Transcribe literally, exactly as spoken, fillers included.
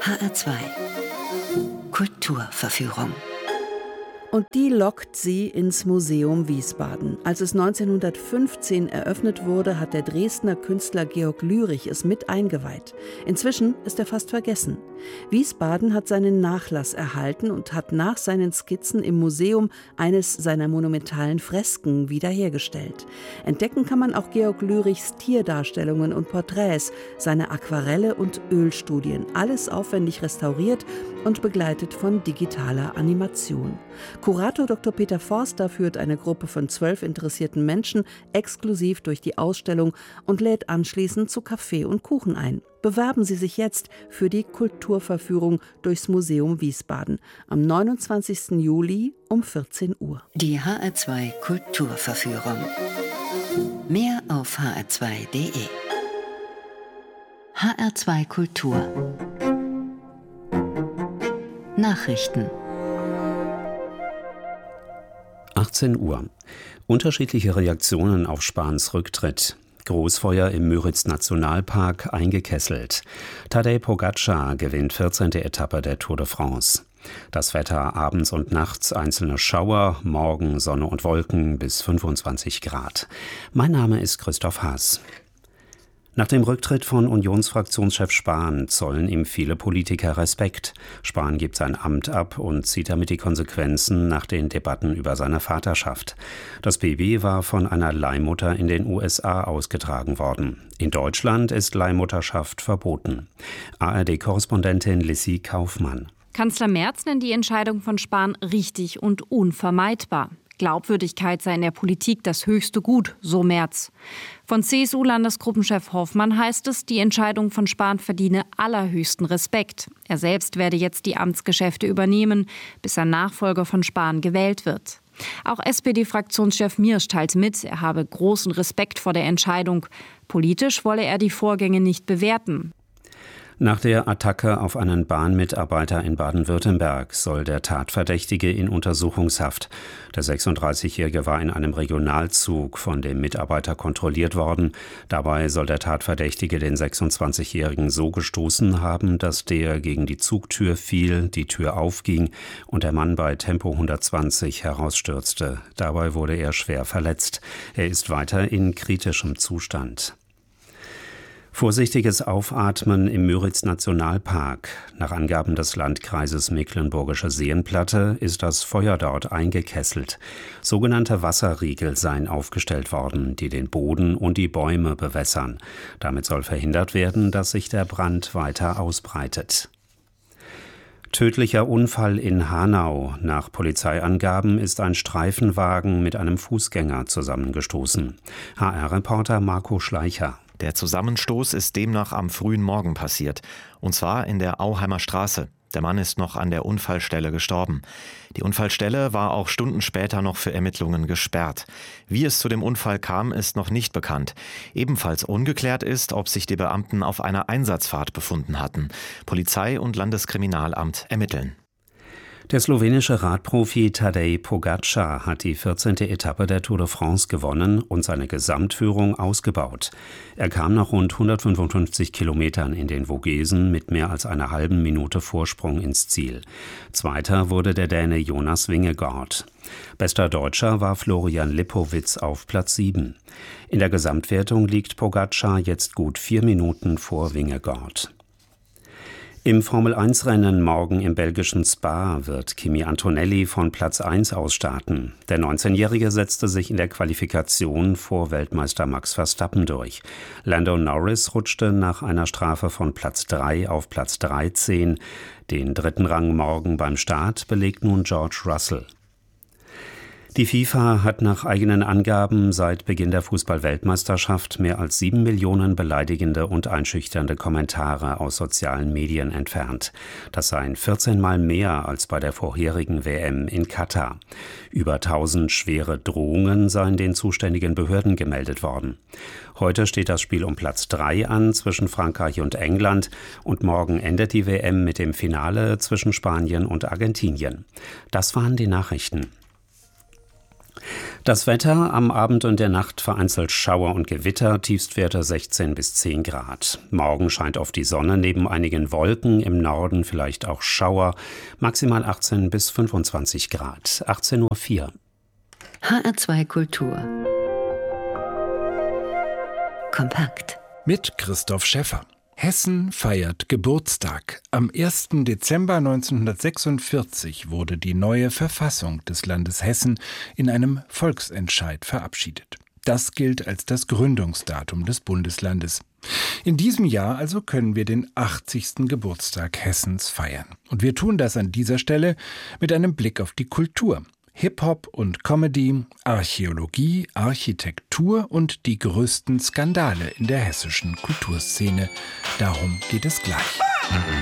H R zwei Kulturverführung. Und die lockt sie ins Museum Wiesbaden. Als es neunzehnhundertfünfzehn eröffnet wurde, hat der Dresdner Künstler Georg Lürich es mit eingeweiht. Inzwischen ist er fast vergessen. Wiesbaden hat seinen Nachlass erhalten und hat nach seinen Skizzen im Museum eines seiner monumentalen Fresken wiederhergestellt. Entdecken kann man auch Georg Lürichs Tierdarstellungen und Porträts, seine Aquarelle und Ölstudien. Alles aufwendig restauriert und begleitet von digitaler Animation. Kurator Doktor Peter Forster führt eine Gruppe von zwölf interessierten Menschen exklusiv durch die Ausstellung und lädt anschließend zu Kaffee und Kuchen ein. Bewerben Sie sich jetzt für die Kulturverführung durchs Museum Wiesbaden am neunundzwanzigsten Juli um vierzehn Uhr. Die H R zwei Kulturverführung. Mehr auf h r zwei punkt d e. H R zwei Kultur. Nachrichten. achtzehn Uhr. Unterschiedliche Reaktionen auf Spahns Rücktritt. Großfeuer im Müritz-Nationalpark eingekesselt. Tadej Pogačar gewinnt vierzehnte Etappe der Tour de France. Das Wetter abends und nachts einzelne Schauer, morgen Sonne und Wolken bis fünfundzwanzig Grad. Mein Name ist Christoph Haas. Nach dem Rücktritt von Unionsfraktionschef Spahn zollen ihm viele Politiker Respekt. Spahn gibt sein Amt ab und zieht damit die Konsequenzen nach den Debatten über seine Vaterschaft. Das Baby war von einer Leihmutter in den U S A ausgetragen worden. In Deutschland ist Leihmutterschaft verboten. A R D-Korrespondentin Lissy Kaufmann. Kanzler Merz nennt die Entscheidung von Spahn richtig und unvermeidbar. Glaubwürdigkeit sei in der Politik das höchste Gut, so Merz. Von C S U-Landesgruppenchef Hoffmann heißt es, die Entscheidung von Spahn verdiene allerhöchsten Respekt. Er selbst werde jetzt die Amtsgeschäfte übernehmen, bis ein Nachfolger von Spahn gewählt wird. Auch S P D-Fraktionschef Miersch teilt mit, er habe großen Respekt vor der Entscheidung. Politisch wolle er die Vorgänge nicht bewerten. Nach der Attacke auf einen Bahnmitarbeiter in Baden-Württemberg soll der Tatverdächtige in Untersuchungshaft. Der sechsunddreißigjährige war in einem Regionalzug von dem Mitarbeiter kontrolliert worden. Dabei soll der Tatverdächtige den sechsundzwanzigjährigen so gestoßen haben, dass der gegen die Zugtür fiel, die Tür aufging und der Mann bei Tempo hundertzwanzig herausstürzte. Dabei wurde er schwer verletzt. Er ist weiter in kritischem Zustand. Vorsichtiges Aufatmen im Müritz-Nationalpark. Nach Angaben des Landkreises Mecklenburgische Seenplatte ist das Feuer dort eingekesselt. Sogenannte Wasserriegel seien aufgestellt worden, die den Boden und die Bäume bewässern. Damit soll verhindert werden, dass sich der Brand weiter ausbreitet. Tödlicher Unfall in Hanau. Nach Polizeiangaben ist ein Streifenwagen mit einem Fußgänger zusammengestoßen. H R-Reporter Marco Schleicher. Der Zusammenstoß ist demnach am frühen Morgen passiert, und zwar in der Auheimer Straße. Der Mann ist noch an der Unfallstelle gestorben. Die Unfallstelle war auch Stunden später noch für Ermittlungen gesperrt. Wie es zu dem Unfall kam, ist noch nicht bekannt. Ebenfalls ungeklärt ist, ob sich die Beamten auf einer Einsatzfahrt befunden hatten. Polizei und Landeskriminalamt ermitteln. Der slowenische Radprofi Tadej Pogačar hat die vierzehnte Etappe der Tour de France gewonnen und seine Gesamtführung ausgebaut. Er kam nach rund hundertfünfundfünfzig Kilometern in den Vogesen mit mehr als einer halben Minute Vorsprung ins Ziel. Zweiter wurde der Däne Jonas Vingegaard. Bester Deutscher war Florian Lipowitz auf Platz sieben. In der Gesamtwertung liegt Pogačar jetzt gut vier Minuten vor Vingegaard. Im Formel eins Rennen morgen im belgischen Spa wird Kimi Antonelli von Platz eins aus starten. Der neunzehnjährige setzte sich in der Qualifikation vor Weltmeister Max Verstappen durch. Lando Norris rutschte nach einer Strafe von Platz drei auf Platz dreizehn. Den dritten Rang morgen beim Start belegt nun George Russell. Die FIFA hat nach eigenen Angaben seit Beginn der Fußball-Weltmeisterschaft mehr als sieben Millionen beleidigende und einschüchternde Kommentare aus sozialen Medien entfernt. Das seien vierzehn Mal mehr als bei der vorherigen W M in Katar. Über tausend schwere Drohungen seien den zuständigen Behörden gemeldet worden. Heute steht das Spiel um Platz drei an zwischen Frankreich und England und morgen endet die W M mit dem Finale zwischen Spanien und Argentinien. Das waren die Nachrichten. Das Wetter: am Abend und der Nacht vereinzelt Schauer und Gewitter, Tiefstwerte sechzehn bis zehn Grad. Morgen scheint oft die Sonne, neben einigen Wolken, im Norden vielleicht auch Schauer, maximal achtzehn bis fünfundzwanzig Grad. achtzehn Uhr vier. H R zwei Kultur. Kompakt. Mit Christoph Schäffer. Hessen feiert Geburtstag. Am ersten Dezember neunzehnhundertsechsundvierzig wurde die neue Verfassung des Landes Hessen in einem Volksentscheid verabschiedet. Das gilt als das Gründungsdatum des Bundeslandes. In diesem Jahr also können wir den achtzigsten Geburtstag Hessens feiern. Und wir tun das an dieser Stelle mit einem Blick auf die Kultur. Hip-Hop und Comedy, Archäologie, Architektur und die größten Skandale in der hessischen Kulturszene. Darum geht es gleich.